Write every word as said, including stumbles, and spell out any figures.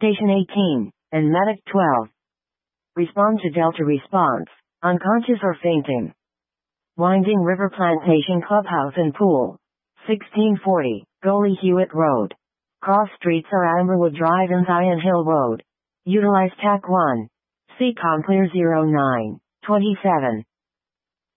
Citation eighteen, and Medic twelve. Respond to Delta response, unconscious or fainting. Winding River Plantation Clubhouse and Pool. sixteen forty, Goley Hewitt Road. Cross streets are Amberwood Drive and Zion Hill Road. Utilize T A C one. C COM Clear zero nine, twenty-seven.